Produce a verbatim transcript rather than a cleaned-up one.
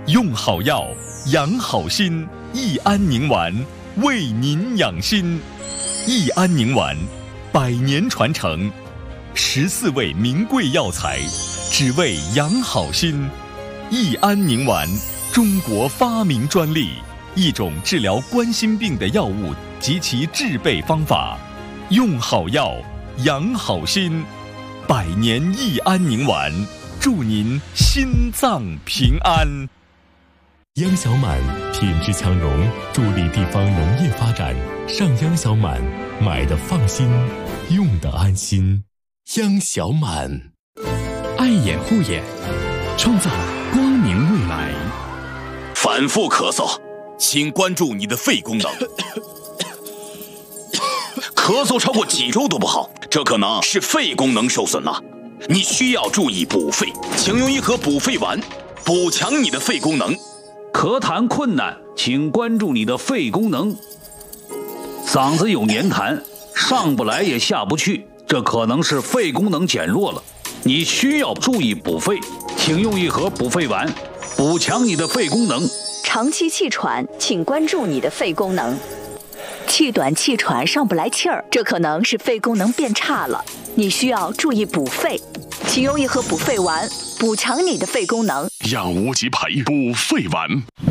用好药，养好心，益安宁丸为您养心。益安宁丸，百年传承，十四味名贵药材，只为养好心。益安宁丸，中国发明专利，一种治疗冠心病的药物及其制备方法。用好药，养好心，百年益安宁丸，祝您心脏平安。 央小满品质强融，助力地方农业发展。上央小满，买的放心，用的安心。央小满， 爱眼护眼，创造光明未来。 反复咳嗽，请关注你的肺功能。咳嗽超过几周都不好，这可能是肺功能受损了。你需要注意补肺，请用一盒补肺丸，补强你的肺功能。 咳痰困难，请关注你的肺功能。嗓子有黏痰，上不来也下不去，这可能是肺功能减弱了。你需要注意补肺，请用一盒补肺丸，补强你的肺功能。 长期气喘，请关注你的肺功能。气短气喘上不来气儿，这可能是肺功能变差了，你需要注意补肺，请用一盒补肺丸，补强你的肺功能。 让无极牌补肺丸。